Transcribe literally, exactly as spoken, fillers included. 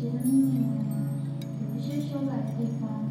些嗯有一些修改的地方，